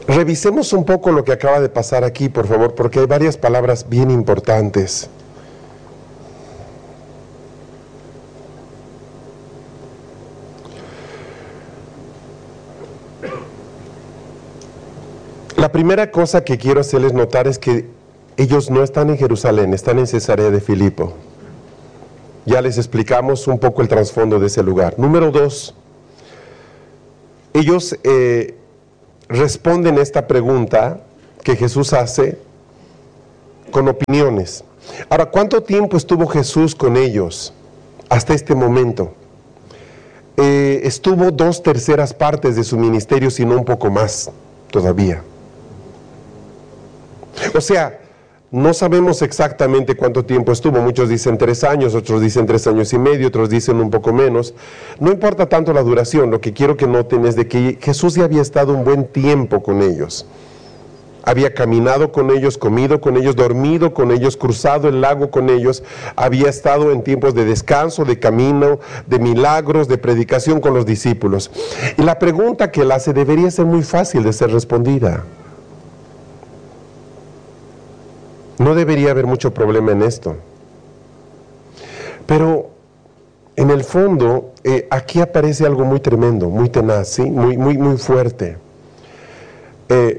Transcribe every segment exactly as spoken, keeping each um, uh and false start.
Revisemos un poco lo que acaba de pasar aquí, por favor, porque hay varias palabras bien importantes. La primera cosa que quiero hacerles notar es que ellos no están en Jerusalén, están en Cesarea de Filipo. Ya les explicamos un poco el trasfondo de ese lugar. Número dos, ellos eh, responden esta pregunta que Jesús hace con opiniones. Ahora, ¿cuánto tiempo estuvo Jesús con ellos hasta este momento? Eh, estuvo dos terceras partes de su ministerio, si no un poco más todavía. O sea, no sabemos exactamente cuánto tiempo estuvo. Muchos dicen tres años, otros dicen tres años y medio, otros dicen un poco menos. No importa tanto la duración, lo que quiero que noten es de que Jesús ya había estado un buen tiempo con ellos. Había caminado con ellos, comido con ellos, dormido con ellos, cruzado el lago con ellos. Había estado en tiempos de descanso, de camino, de milagros, de predicación con los discípulos. Y la pregunta que él hace debería ser muy fácil de ser respondida. No debería haber mucho problema en esto. Pero en el fondo, eh, aquí aparece algo muy tremendo, muy tenaz, ¿sí? muy, muy, muy fuerte. Eh,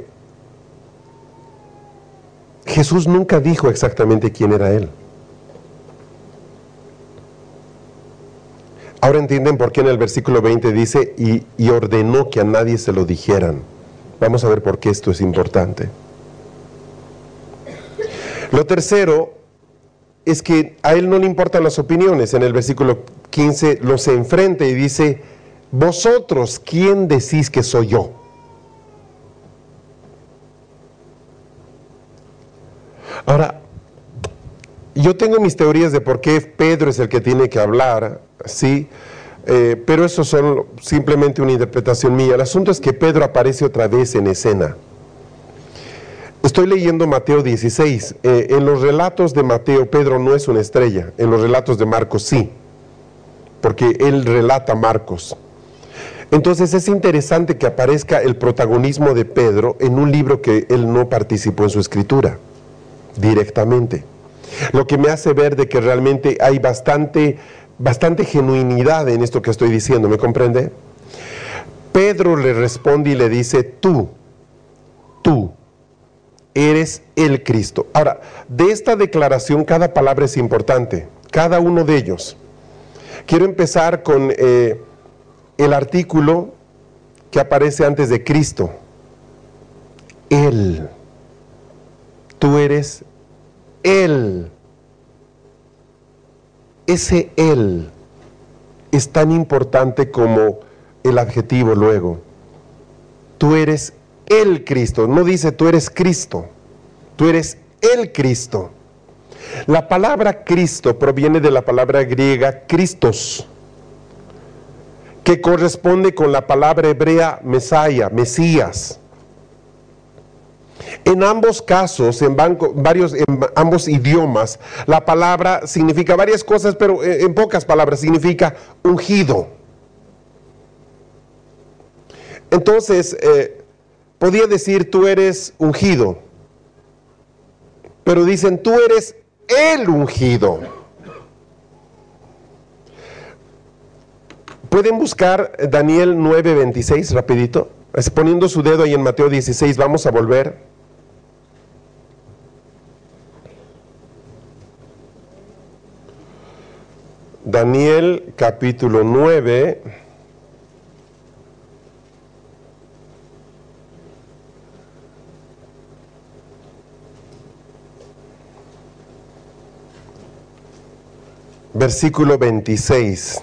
Jesús nunca dijo exactamente quién era Él. Ahora entienden por qué en el versículo veinte dice, y, y ordenó que a nadie se lo dijeran. Vamos a ver por qué esto es importante. Lo tercero es que a él no le importan las opiniones. En el versículo quince los enfrenta y dice, vosotros, ¿quién decís que soy yo? Ahora, yo tengo mis teorías de por qué Pedro es el que tiene que hablar, ¿sí? Eh, pero eso son simplemente una interpretación mía. El asunto es que Pedro aparece otra vez en escena. Estoy leyendo Mateo dieciséis. Eh, en los relatos de Mateo, Pedro no es una estrella. En los relatos de Marcos sí, porque él relata Marcos. Entonces es interesante que aparezca el protagonismo de Pedro en un libro que él no participó en su escritura directamente. Lo que me hace ver de que realmente hay bastante, bastante genuinidad en esto que estoy diciendo, ¿me comprende? Pedro le responde y le dice, tú, tú. eres el Cristo. Ahora, de esta declaración cada palabra es importante, cada uno de ellos. Quiero empezar con eh, el artículo que aparece antes de Cristo. Él. Tú eres Él. Ese Él es tan importante como el adjetivo luego. Tú eres el Cristo, no dice tú eres Cristo, tú eres el Cristo. La palabra Cristo proviene de la palabra griega Christos, que corresponde con la palabra hebrea Mesaya, Mesías. En ambos casos, en, banco, varios, en ambos idiomas, la palabra significa varias cosas, pero en pocas palabras significa ungido. Entonces, eh, podía decir tú eres ungido, pero dicen tú eres el ungido. Pueden buscar Daniel nueve veintiséis rapidito, poniendo su dedo ahí en Mateo dieciséis, vamos a volver. Daniel capítulo nueve. Versículo veintiséis.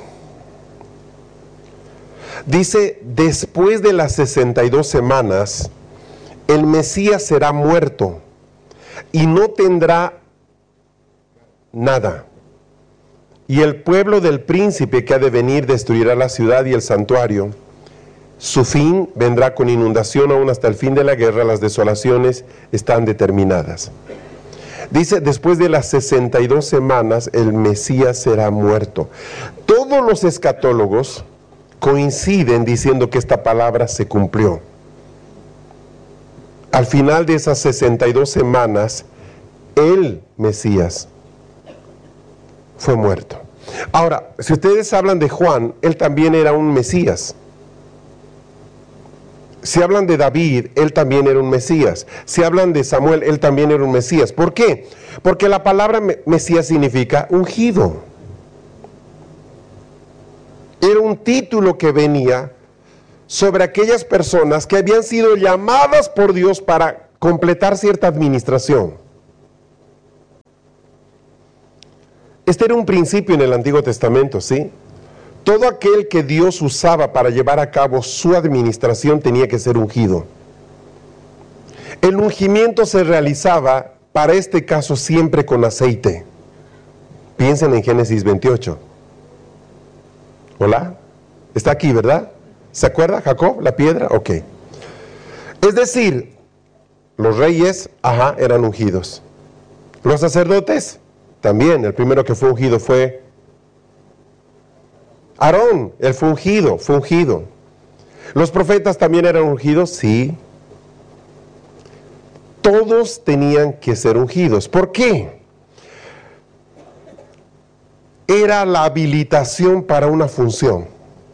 Dice, después de las sesenta y dos semanas, el Mesías será muerto y no tendrá nada. Y el pueblo del príncipe que ha de venir destruirá la ciudad y el santuario. Su fin vendrá con inundación aún hasta el fin de la guerra, las desolaciones están determinadas. Dice, después de las sesenta y dos semanas, el Mesías será muerto. Todos los escatólogos coinciden diciendo que esta palabra se cumplió. al final de esas sesenta y dos semanas, el Mesías fue muerto. Ahora, si ustedes hablan de Juan, él también era un Mesías. Si hablan de David, él también era un Mesías. Si hablan de Samuel, él también era un Mesías. ¿Por qué? Porque la palabra Mesías significa ungido. Era un título que venía sobre aquellas personas que habían sido llamadas por Dios para completar cierta administración. Este era un principio en el Antiguo Testamento, ¿sí? Todo aquel que Dios usaba para llevar a cabo su administración tenía que ser ungido. El ungimiento se realizaba, para este caso, siempre con aceite. Piensen en Génesis veintiocho. ¿Hola? Está aquí, ¿verdad? ¿Se acuerda Jacob, la piedra? Ok. Es decir, los reyes, ajá, eran ungidos. Los sacerdotes, también. El primero que fue ungido fue Aarón, él fue ungido, fue ungido. ¿Los profetas también eran ungidos? Sí. Todos tenían que ser ungidos. ¿Por qué? Era la habilitación para una función.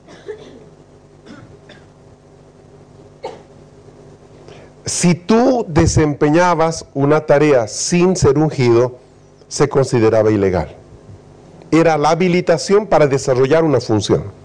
Si tú desempeñabas una tarea sin ser ungido, se consideraba ilegal. Era la habilitación para desarrollar una función.